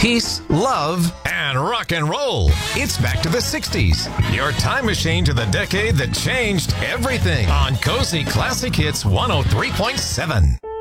peace, love, and rock and roll. It's back to the 60s. Your time machine to the decade that changed everything on Cozy Classic Hits 103.7.